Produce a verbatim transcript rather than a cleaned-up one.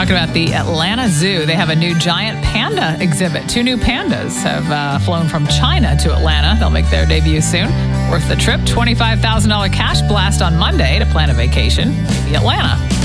talking about the Atlanta Zoo. They have a new giant panda exhibit. Two new pandas have uh, flown from China to Atlanta. They'll make their debut soon. Worth the trip, twenty-five thousand dollars cash blast on Monday to plan a vacation. Maybe Atlanta.